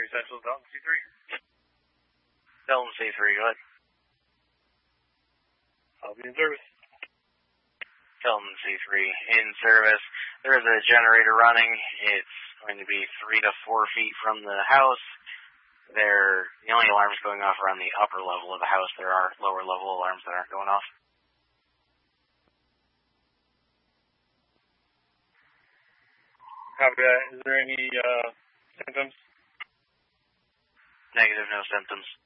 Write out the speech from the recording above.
Essentials, Delton C3. Delton C3, go ahead. I'll be in service. Delton C3 in service. There is a generator running. It's going to be 3 to 4 feet from the house. The only alarms going off are on the upper level of the house. There are lower level alarms that aren't going off. Copy that. Is there any symptoms? Negative, no symptoms.